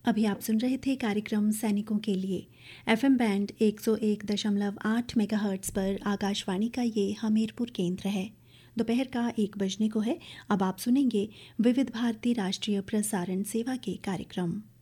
अभी आप सुन रहे थे कार्यक्रम सैनिकों के लिए एफएम बैंड 101.8 मेगाहर्ट्ज़ पर आकाशवाणी का ये हमीरपुर केंद्र है। दोपहर का 1 बजने को है। अब आप सुनेंगे विविध भारती राष्ट्रीय प्रसारण सेवा के कार्यक्रम।